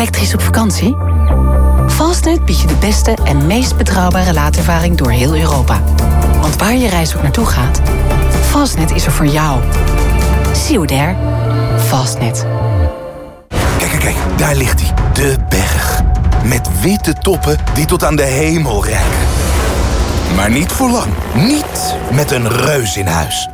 Elektrisch op vakantie? Fastnet biedt je de beste en meest betrouwbare laadervaring door heel Europa. Want waar je reis ook naartoe gaat, Fastnet is er voor jou. See you there. Fastnet. Kijk, daar ligt hij. De berg. Met witte toppen die tot aan de hemel reiken. Maar niet voor lang. Niet met een reus in huis.